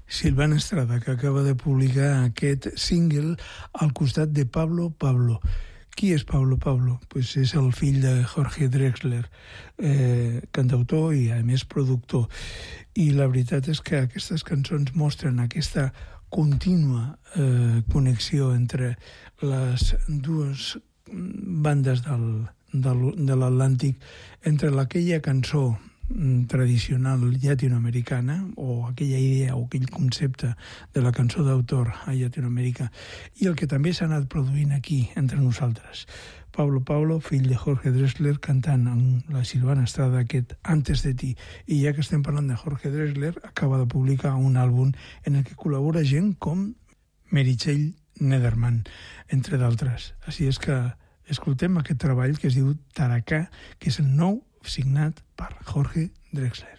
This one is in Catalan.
Silvana Estrada, que acaba de publicar aquest single al costat de Pablo Pablo. Qui és Pablo Pablo? Pues és el fill de Jorge Drexler, cantautor i, a més, productor. I la veritat és que aquestes cançons mostren aquesta contínua connexió entre les dues bandes de l'Atlàntic, entre aquella cançó tradicional llatinoamericana, o aquella idea o aquell concepte de la cançó d'autor a Llatinoamèrica, i el que també s'ha anat produint aquí entre nosaltres. Pablo Pablo, fill de Jorge Drexler, cantant amb la Silvana Estrada aquest Antes de ti. I ja que estem parlant de Jorge Drexler, acaba de publicar un àlbum en el que col·labora gent com Meritxell Nederman, entre d'altres. Així és que escoltem aquest treball que es diu Taracà, que és el nou signat per Jorge Drexler.